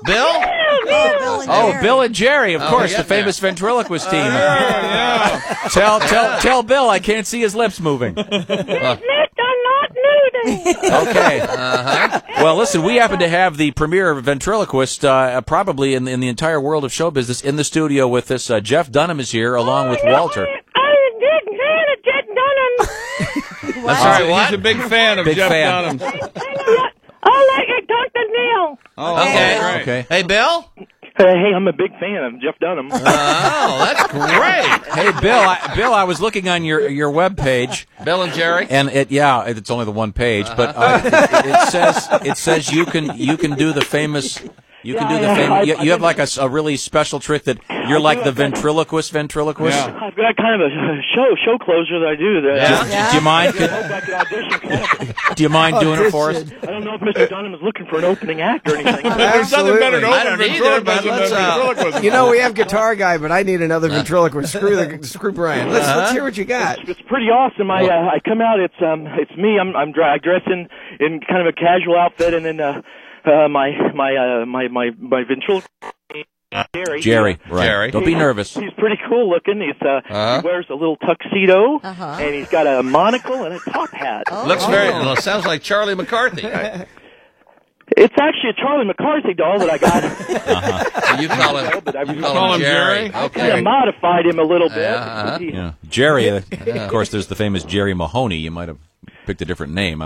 Bill? Bill and Jerry, of course, the famous ventriloquist team. Tell Bill I can't see his lips moving. Okay. Well, listen, we happen to have the premier ventriloquist probably in the entire world of show business in the studio with us. Jeff Dunham is here along with Walter. I'm a big fan of Jeff Dunham. That's right. He's a big fan of Jeff Dunham. I like to talk to Neil. Okay. Hey, Bill? Hey, I'm a big fan of Jeff Dunham. Oh, that's great. Hey, Bill, I was looking on your web page. Bill and Jerry? And it's only the one page, but it says you can do the famous. You have like a really special trick that you're like the ventriloquist. Yeah. I've got kind of a show closer that I do. Do you mind? Do you mind doing it for us? I don't know if Mr. Dunham is looking for an opening act or anything. There's nothing better to open ventriloquist. You know, we have Guitar Guy, but I need another ventriloquist. Screw Brian. Let's hear what you got. It's pretty awesome. I come out. It's me. I dress in kind of a casual outfit, and then my ventriloquist. Jerry, right. Jerry. Don't be nervous. He's pretty cool looking. He wears a little tuxedo, and he's got a monocle and a top hat. Sounds like Charlie McCarthy. It's actually a Charlie McCarthy doll that I got. You call him Jerry? Okay. I modified him a little bit. Jerry, of course, there's the famous Jerry Mahoney. You might have picked a different name. I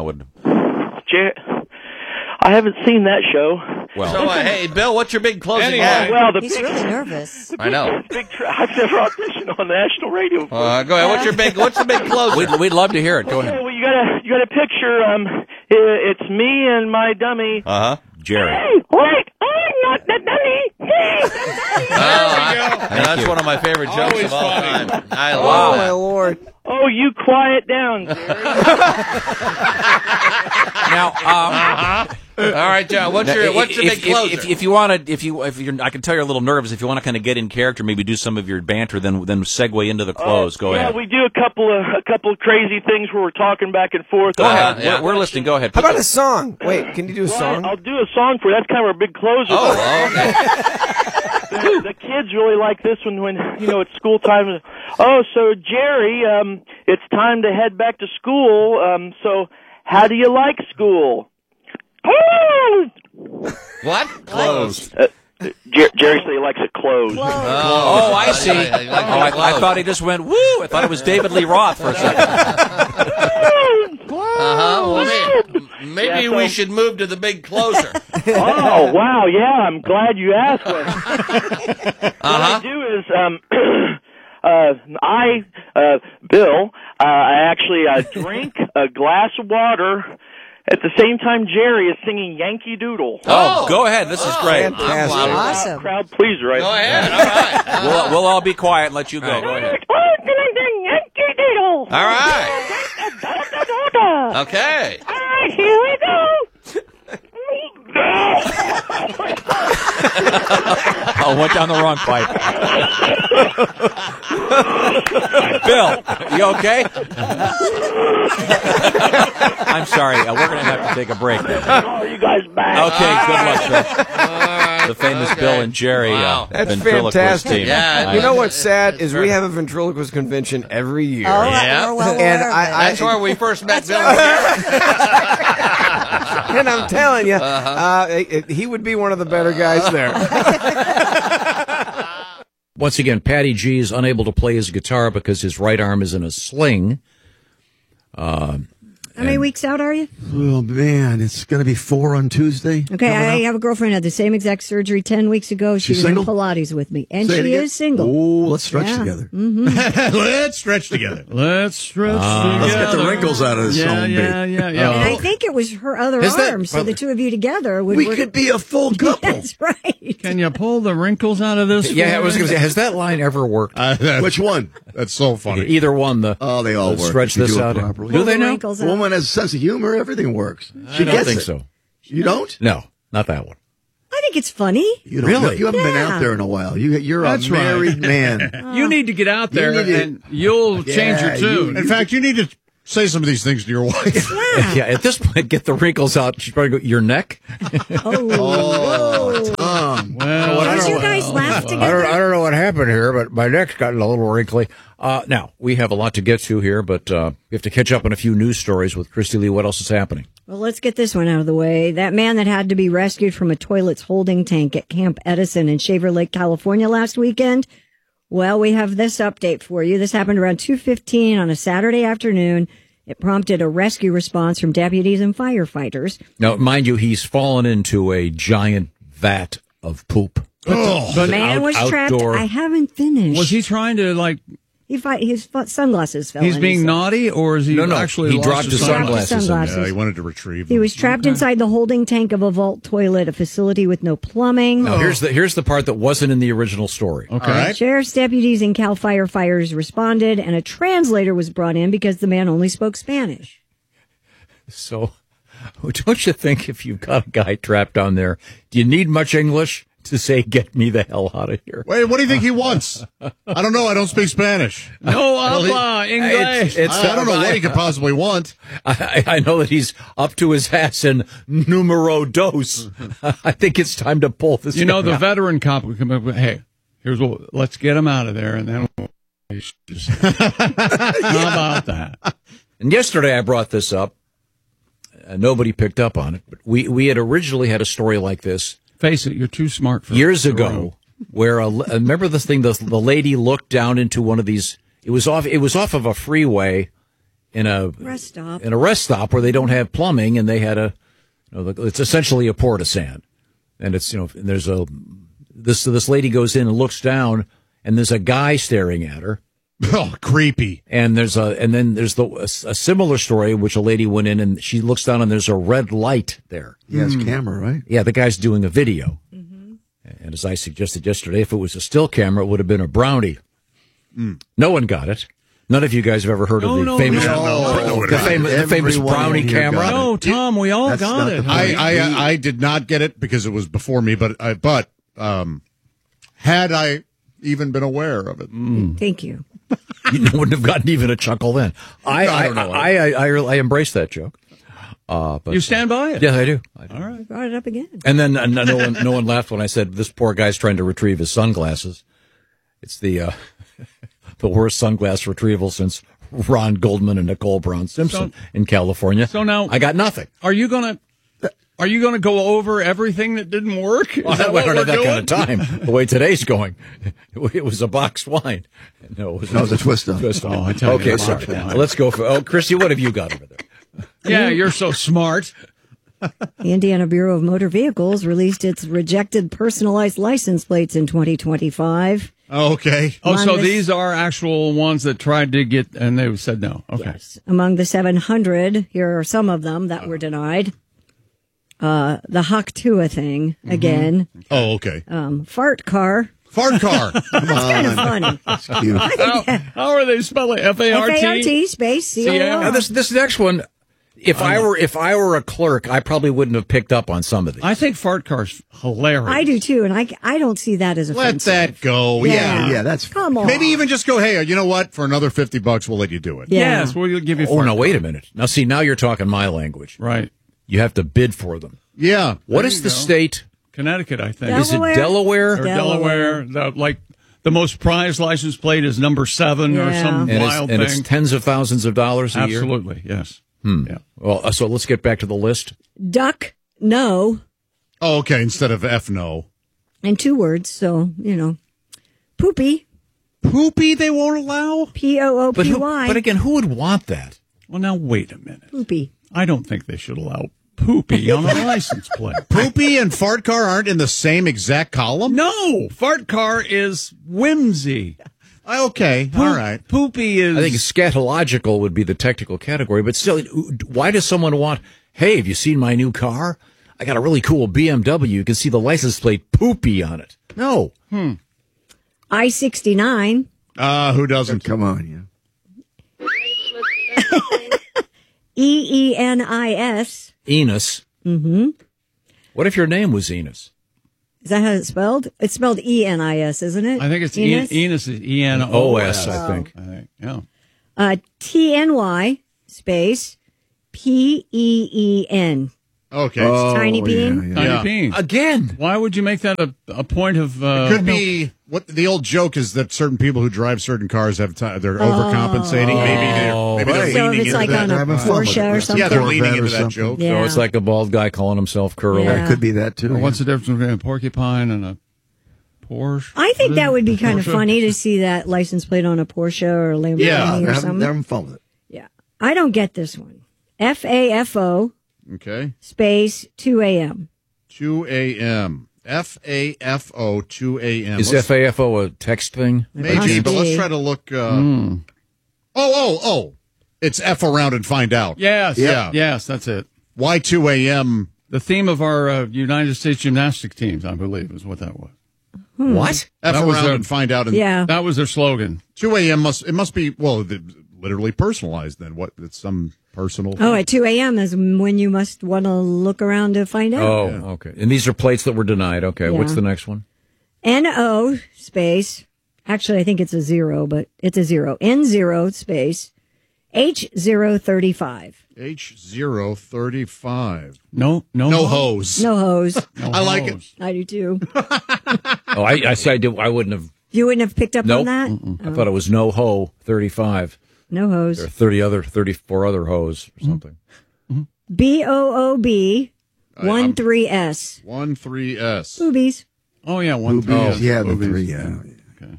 haven't seen that show. Well, so, hey, Bill, what's your big closing act? Well, he's really nervous. I know. I've never auditioned on national radio before. Go ahead. What's the big closing? We'd love to hear it. Go ahead. Well, you got a picture. It's me and my dummy. Jerry. Hey, wait, I'm not the dummy. He's the dummy. That's one of my favorite jokes of all time. I love Oh, that. my Lord. Oh, you quiet down, Jerry. Now, all right, John. What's the big closer? If you're, I can tell you're a little nervous. If you want to kind of get in character, maybe do some of your banter, then segue into the close. Go ahead. Yeah, we do a couple of crazy things where we're talking back and forth. Go ahead. We're listening. Go ahead. How about a song? Wait, can you do a song? I'll do a song for you. That's kind of our big closer. Okay. The kids really like this one when it's school time. Oh, so Jerry, it's time to head back to school. So how do you like school? What? Closed. Jerry said he likes it closed. Oh, I see. I thought he just went woo. I thought it was David Lee Roth for a second. Well, maybe we should move to the big closer. Oh, wow, yeah, I'm glad you asked. What I do is, Bill, I actually drink a glass of water at the same time Jerry is singing Yankee Doodle. Oh, go ahead. This is great. Fantastic. Awesome. Crowd pleaser, right? Go ahead. All right. We'll all be quiet and let you go. Right. Go ahead. Yankee Doodle. All right. Okay. All right, here we go. Went down the wrong pipe. Bill, you okay? I'm sorry. We're going to have to take a break. Oh, you guys back. Okay, good luck, Bill. The famous Bill and Jerry That's ventriloquist fantastic. team. Yeah. You know what's sad is we have a ventriloquist convention every year. Oh, Yeah. we're well And aware of it. That's where we first met Bill and Jerry. And I'm telling you, he would be one of the better guys there. Once again, Patty G is unable to play his guitar because his right arm is in a sling. How many weeks out are you? Oh, man, it's going to be 4 on Tuesday. Okay, I have a girlfriend who had the same exact surgery 10 weeks ago. She She's was in single? Pilates with me, and Say it she again? is single. Oh, let's stretch Yeah. together. Let's stretch together. Let's stretch together. Let's get the wrinkles out of this home, babe. And I think it was her other arm, so the two of you together would We work. could be a full couple. That's right. Can you pull the wrinkles out of this? Yeah, I was going to say, has that line ever worked? Which one? That's so funny. Either one. They all work. Stretch if you this do it out. properly. Do they The know? wrinkles A out. woman has a sense of humor. Everything works. She I don't gets think it. so. You don't? No, not that one. I think it's funny. You don't Really? You haven't been Yeah. out there in a while. You're That's a right. married man. You need to get out there, You need to- and you'll change your Yeah, tune. In fact, you need to say some of these things to your wife. Yeah, at this point, get the wrinkles out. She's probably go, your neck? Oh, Tom. laugh together. I don't know what happened here, but my neck's gotten a little wrinkly. Now, we have a lot to get to here, but we have to catch up on a few news stories with Christy Lee. What else is happening? Well, let's get this one out of the way. That man that had to be rescued from a toilet's holding tank at Camp Edison in Shaver Lake, California last weekend. Well, we have this update for you. This happened around 2:15 on a Saturday afternoon. It prompted a rescue response from deputies and firefighters. Now, mind you, he's fallen into a giant vat of poop. The man was trapped. I haven't finished. Was he trying to, like... His sunglasses fell. He's being naughty, or is he actually he lost dropped his sunglasses. Yeah, he wanted to retrieve them. He was trapped inside the holding tank of a vault toilet, a facility with no plumbing. Now, here's the part that wasn't in the original story. Okay. Right. Sheriff's deputies and Cal firefighters responded, and a translator was brought in because the man only spoke Spanish. So, don't you think if you've got a guy trapped down there, do you need much English to say, get me the hell out of here? Wait, what do you think he wants? I don't know. I don't speak Spanish. No habla English. I don't know what he could possibly want. I know that he's up to his ass in numero dos. I think it's time to pull this. The veteran cop would come up with, hey, here's what, let's get him out of there, and then how about that? And yesterday I brought this up. Nobody picked up on it, but we had originally had a story like this. Face it, you're too smart for years ago, where remember this thing? The lady looked down into one of these. It was off of a freeway in a rest stop where they don't have plumbing, and they had it's essentially a port of sand, and it's there's this lady goes in and looks down, and there's a guy staring at her. Oh, creepy! And then there's a similar story, which a lady went in and she looks down and there's a red light there. Yeah, it's camera, right? Yeah, the guy's doing a video. Mm-hmm. And as I suggested yesterday, if it was a still camera, it would have been a brownie. No one got it. None of you guys have ever heard of the famous brownie camera. No, Tom, we all got it. I did not get it because it was before me, but had I even been aware of it. Thank you. You wouldn't have gotten even a chuckle then. I embrace that joke. But you stand by it? Yes, I do. All right. Brought it up again. And then no one laughed when I said this poor guy's trying to retrieve his sunglasses. It's the worst sunglass retrieval since Ron Goldman and Nicole Brown Simpson in California. So now I got nothing. Are you going to go over everything that didn't work? Well, I don't have that kind of time. The way today's going, it was a boxed wine. No, it was a twist up. Oh, I tell you, okay, sorry. Let's go for. Christy, what have you got over there? Yeah, you're so smart. The Indiana Bureau of Motor Vehicles released its rejected personalized license plates in 2025. Okay. So these are actual ones that tried to get, and they said no. Okay. Yes. Among the 700, here are some of them that were denied. The Haktua thing again. Oh, okay. Fart car. Fart car. That's kind of funny. That's cute. How are they spelling? F-A-R-T? F-A-R-T space C-O-R. Now this next one, if I were a clerk, I probably wouldn't have picked up on some of these. I think fart car's hilarious. I do too, and I don't see that as offensive. Let that go. Yeah, that's come on. Maybe even just go, hey, you know what? For another $50, we'll let you do it. Yeah. Yes, we'll give you. Oh, no, wait a minute. Now, see, now you're talking my language. Right. You have to bid for them. Yeah. What is the state? Connecticut, I think. Delaware? Is it Delaware? Or Delaware. The most prized license plate is number 7 or some wild thing. And it's tens of thousands of dollars a year? Absolutely, yes. Yeah. Well, so let's get back to the list. Duck, no. Oh, okay, instead of F, no. And 2 words, so, Poopy. Poopy they won't allow? P-O-O-P-Y. But again, who would want that? Well, now, wait a minute. Poopy. I don't think they should allow poopy on a license plate. Poopy and fart car aren't in the same exact column? No, fart car is whimsy. Okay, all right. Poopy is... I think scatological would be the technical category, but still, why does someone want, hey, have you seen my new car? I got a really cool BMW. You can see the license plate poopy on it. No. I-69. Who doesn't? Come on, E-E-N-I-S. Enos. Mm-hmm. What if your name was Enos? Is that how it's spelled? It's spelled E-N-I-S, isn't it? I think it's Enos. Enos is E-N-O-S, I think. Yeah. T-N-Y space P-E-E-N. Okay. Tiny Bean. Tiny Bean. Again. Why would you make that a point of... It could be what the old joke is that certain people who drive certain cars have they're overcompensating. Maybe they're So if leaning it's into like that. on a Porsche or something. Yeah, they're leaning Corvette or into that something. joke. Yeah. So it's like a bald guy calling himself Curly. Yeah. It could be that too. Or what's the difference between a porcupine and a Porsche? I think that would be kind of Porsche? funny to see that license plate on a Porsche or a Lamborghini or something. They're having fun with it. Yeah. I don't get this one. FAFO Okay. space 2 a.m. 2 a.m. FAFO 2 a.m. Is FAFO a text thing? Maybe, but let's try to look. Oh. It's F around and find out. Yes. Yeah. Yes, that's it. Why 2 a.m.? The theme of our United States gymnastic teams, I believe, is what that was. What? F That was around their- and find out. And Yeah. That was their slogan. 2 a.m. must be, well, literally personalized then. What? It's some personal. Oh, at 2 a.m. is when you must want to look around to find out. Oh, okay. And these are plates that were denied. Okay. Yeah. What's the next one? NO space. Actually, I think it's a 0, but it's a 0. N0 space H035. H035. No hose. No hose. I like it. I do too. Oh, I said I wouldn't have. You wouldn't have picked up Nope. on that? I thought it was no ho 35. No hose. There are 34 other hoes or something. BOOB 13S. 13S. Boobies. Oh, yeah, one. Yeah, the three. Yeah. Okay.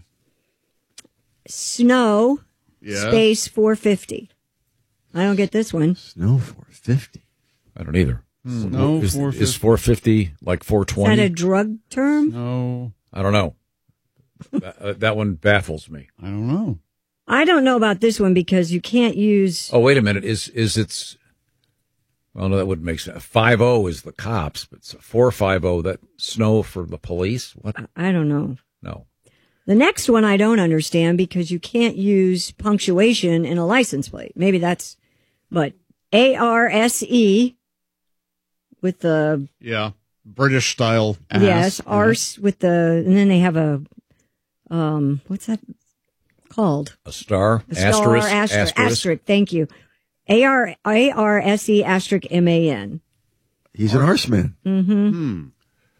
Snow Yeah. space 450. I don't get this one. Snow 450. I don't either. No, Is 450. 450 like Is 420? that a drug term? No, I don't know. That one baffles me. I don't know. I don't know about this one because you can't use. Oh, wait a minute. Is it's? Well, no, that wouldn't make sense. 50 is the cops, but it's 450. That snow for the police. What? I don't know. No. The next one I don't understand because you can't use punctuation in a license plate. Maybe that's, but ARSE with the Yeah. British style. yes, arse with the, and then they have a, what's that called? A star? A star, asterisk. Thank you. ARSE asterisk MAN. He's an arseman. Mm-hmm.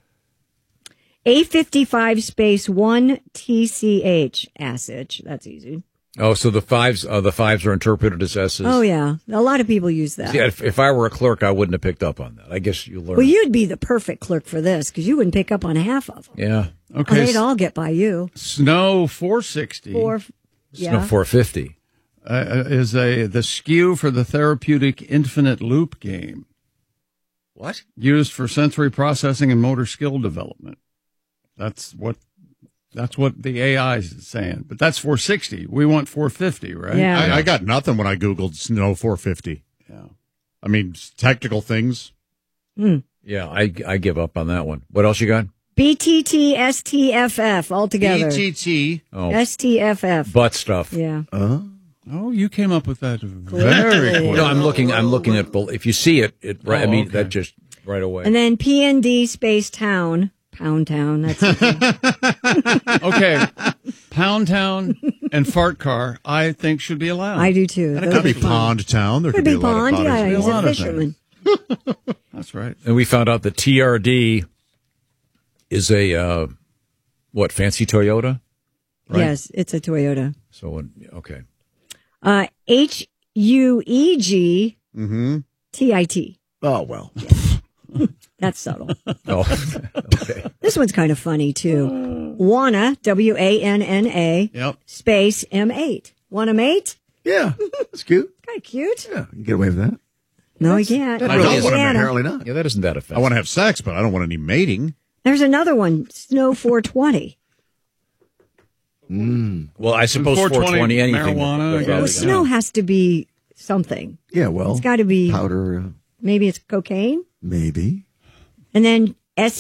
A55 space 1 TCH ASH. That's easy. Oh, so the fives are interpreted as S's. Oh yeah, a lot of people use that. See, if I were a clerk, I wouldn't have picked up on that. I guess you learn. Well, you'd be the perfect clerk for this because you wouldn't pick up on half of them. Yeah. Okay. They'd all get by you. Snow 460 Or, Snow yeah. 450. is the SKU for the therapeutic infinite loop game. What? Used for sensory processing and motor skill development. That's what the AI is saying. But that's 460. We want 450, right? Yeah. I got nothing when I Googled Snow 450. Yeah. I mean, technical things. Yeah, I give up on that one. What else you got? BTT STFF altogether. BTT. Oh, STFF. butt stuff. Yeah. Oh, you came up with that very quick. No, I'm looking at if you see it right. I mean, okay. that just right away. And then PND space town. Pound town. That's Okay. Pound Town and Fart Car, I think, should be allowed. I do too. It Those could be are fun. Pond Town. There Could be a lot of pond. Yeah, potties. he's a a lot of fisherman. That's right. And we found out that TRD is a fancy Toyota. Right? Yes, it's a Toyota. So okay. HUEG TIT. Oh, well. That's subtle. Oh, okay. This one's kind of funny too. Wanna, WANNA, Yep. space M8. Want a mate? Yeah. That's cute. Kind of cute. Yeah. You get away with that. No, you can't. That I really don't is want to Anna. apparently not. Yeah, that isn't that I offensive. want to have sex, but I don't want any mating. There's another one, Snow 420. Well, I suppose 420 anything. marijuana, I That's guess. all Well, we got. snow has to be something. Yeah, well. It's got to be, powder, maybe it's cocaine. maybe. And then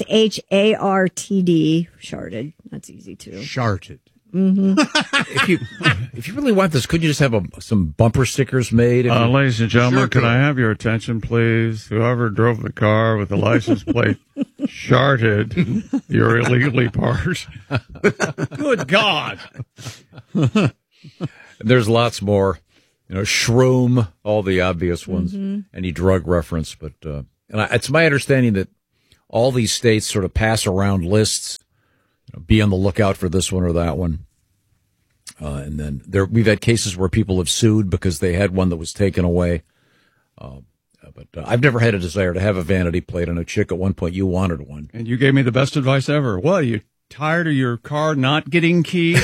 SHARTD, sharded. That's easy too. Sharted. If you really want this, could you just have some bumper stickers made? Ladies and gentlemen, Sure could could. I have your attention, please? Whoever drove the car with the license plate sharted, you're illegally parked. Good God. There's lots more. Shroom, all the obvious ones, any drug reference, but And it's my understanding that all these states sort of pass around lists, be on the lookout for this one or that one. And then we've had cases where people have sued because they had one that was taken away. But I've never had a desire to have a vanity plate on a chick. At one point, you wanted one. And you gave me the best advice ever. What, are you tired of your car not getting keyed?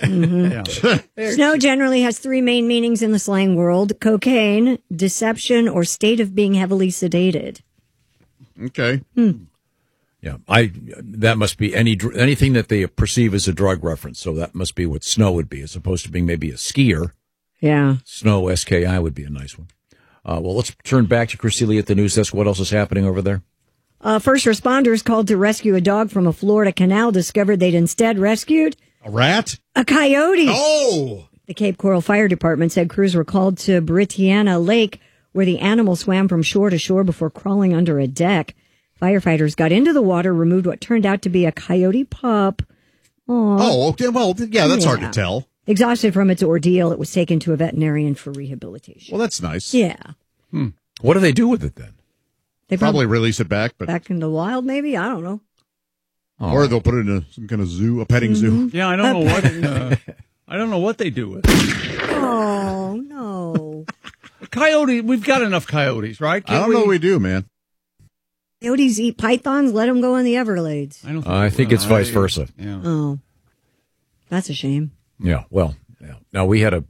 Yeah. Snow generally has three main meanings in the slang world: cocaine, deception, or state of being heavily sedated. Okay. Yeah, that must be anything that they perceive as a drug reference. So that must be what snow would be, as opposed to being maybe a skier. Yeah. Snow, SKI, would be a nice one. Well, let's turn back to Chris Ely at the news desk. What else is happening over there? First responders called to rescue a dog from a Florida canal discovered they'd instead rescued a rat? A coyote. Oh! The Cape Coral Fire Department said crews were called to Britiana Lake, where the animal swam from shore to shore before crawling under a deck. Firefighters got into the water, removed what turned out to be a coyote pup. Aww. Oh, okay. Well, yeah, that's hard to tell. Exhausted from its ordeal, it was taken to a veterinarian for rehabilitation. Well, that's nice. Yeah. What do they do with it then? They probably release it back, but back in the wild, maybe? I don't know. Or they'll put it in some kind of zoo, a petting zoo. Yeah, I don't know what. I don't know what they do with it. Oh no! Coyote. We've got enough coyotes, right? I don't know. We do, man. Coyotes eat pythons. Let them go in the Everglades. I think it's vice versa. Yeah. Oh, that's a shame. Yeah. Well, yeah. Now we had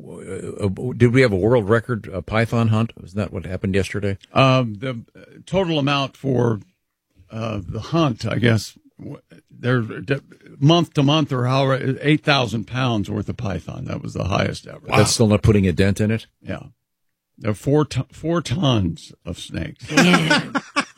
did we have a world record python hunt? Was that what happened yesterday? The total amount for the hunt, I guess, they're month to month or however, 8,000 pounds worth of python. That was the highest ever. Wow. That's still not putting a dent in it? Yeah. There are 4 tons of snakes. Yeah.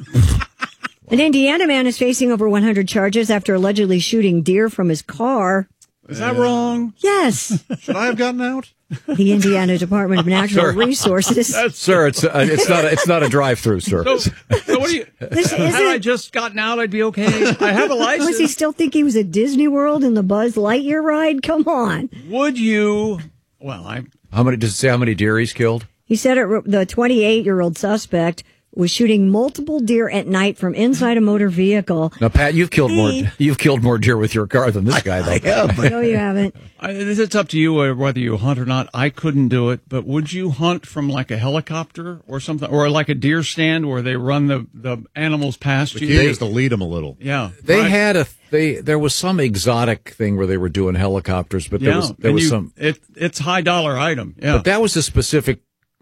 An Indiana man is facing over 100 charges after allegedly shooting deer from his car. Is that wrong? Yes. Should I have gotten out? The Indiana Department of Natural Resources. Sir, it's not a drive-through, sir. So what do you? Had I just gotten out, I'd be okay. I have a license. Does he still think he was at Disney World in the Buzz Lightyear ride? Come on. Would you? Well, does it say how many deer he's killed? He said the 28-year-old suspect was shooting multiple deer at night from inside a motor vehicle. Now, Pat, you've killed more deer with your car than this guy, though. I have, but no, you haven't. It's up to you whether you hunt or not. I couldn't do it, but would you hunt from like a helicopter or something, or like a deer stand where they run the animals past you? The key is to lead them a little. Yeah, they had there was some exotic thing where they were doing helicopters, but there was some. It's high dollar item. Yeah, but that was a specific.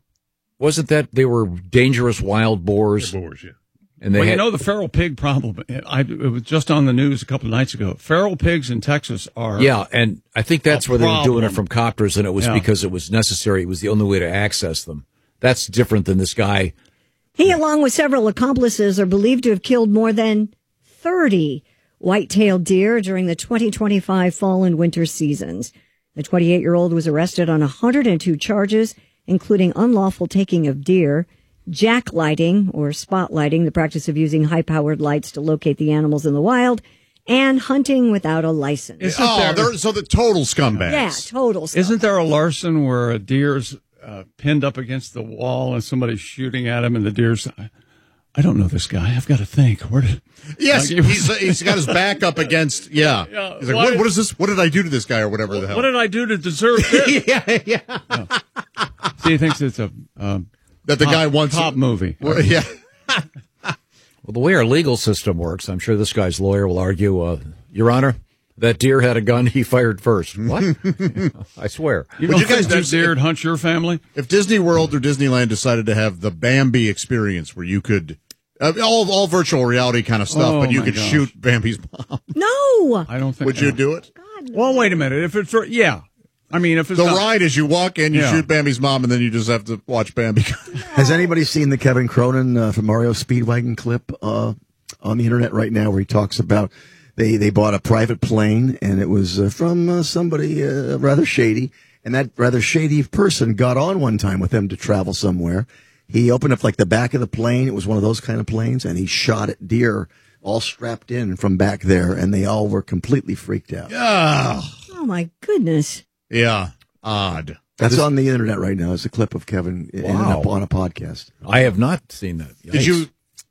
Wasn't that they were dangerous wild boars? Boars, yeah. And you know the feral pig problem. It was just on the news a couple of nights ago. Feral pigs in Texas are and I think that's where they were doing it from copters, and it was because it was necessary. It was the only way to access them. That's different than this guy. He, along with several accomplices, are believed to have killed more than 30 white-tailed deer during the 2025 fall and winter seasons. The 28-year-old was arrested on 102 charges, including unlawful taking of deer, jacklighting or spotlighting, the practice of using high-powered lights to locate the animals in the wild, and hunting without a license. So the total scumbags. Yeah, total scumbags. Isn't there a larceny where a deer's pinned up against the wall and somebody's shooting at him and the deer's... I don't know this guy. I've got to think. Yes, he's got his back up against. Yeah. He's like, what is this? What did I do to this guy, or whatever the hell? What did I do to deserve this? yeah. See, he thinks it's a that the guy wants top movie. Yeah. Well, the way our legal system works, I'm sure this guy's lawyer will argue, Your Honor, that deer had a gun. He fired first. What? I swear. You guys that deer hunt your family? If Disney World or Disneyland decided to have the Bambi experience, where you could all virtual reality kind of stuff, but you could shoot Bambi's mom. No, I don't think. Would you do it? God, well, wait a minute. If it's I mean, if it's the ride is you walk in, you shoot Bambi's mom, and then you just have to watch Bambi. Has anybody seen the Kevin Cronin from Mario Speedwagon clip on the internet right now, where he talks about they bought a private plane, and it was from somebody rather shady, and that rather shady person got on one time with them to travel somewhere. He opened up like the back of the plane. It was one of those kind of planes, and he shot at deer all strapped in from back there, and they all were completely freaked out. Oh my goodness. Yeah, odd. That's on the internet right now. It's a clip of Kevin on a podcast. I have not seen that. Did you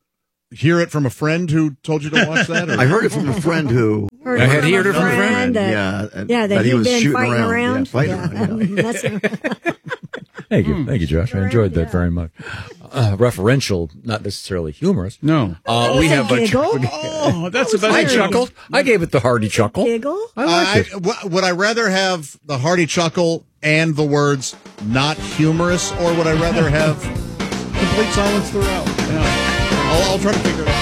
hear it from a friend who told you to watch that? Or? I heard it from a friend who. Heard it from a friend. That he was been shooting fighting around. Yeah, fighting around. Thank you, Josh. I enjoyed that very much. Referential, not necessarily humorous. No. We have a giggle. Oh, that's the best. I chuckled. I gave it the hearty chuckle. Giggle? I liked it. Would I rather have the hearty chuckle and the words not humorous, or would I rather have complete silence throughout? Yeah. I'll try to figure it out.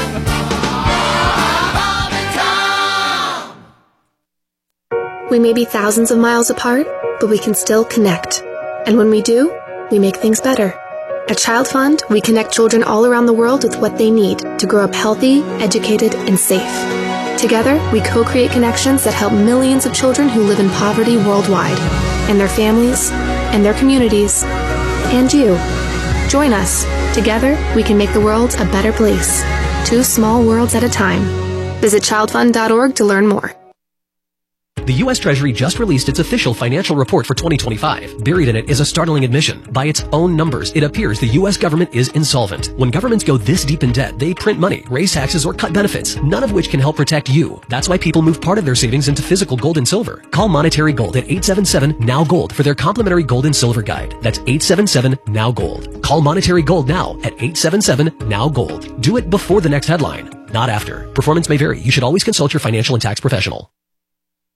We may be thousands of miles apart, but we can still connect. And when we do, we make things better. At Child Fund, we connect children all around the world with what they need to grow up healthy, educated, and safe. Together, we co-create connections that help millions of children who live in poverty worldwide, and their families, and their communities, and you. Join us. Together, we can make the world a better place. 2 small worlds at a time. Visit childfund.org to learn more. The U.S. Treasury just released its official financial report for 2025. Buried in it is a startling admission. By its own numbers, it appears the U.S. government is insolvent. When governments go this deep in debt, they print money, raise taxes, or cut benefits, none of which can help protect you. That's why people move part of their savings into physical gold and silver. Call Monetary Gold at 877-NOW-GOLD for their complimentary gold and silver guide. That's 877-NOW-GOLD. Call Monetary Gold now at 877-NOW-GOLD. Do it before the next headline, not after. Performance may vary. You should always consult your financial and tax professional.